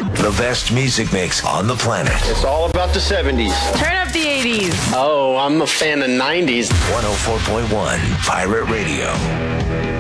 The best music mix on the planet. It's all about the 70s. Turn up the 80s. Oh, I'm a fan of 90s. 104.1 Pirate Radio.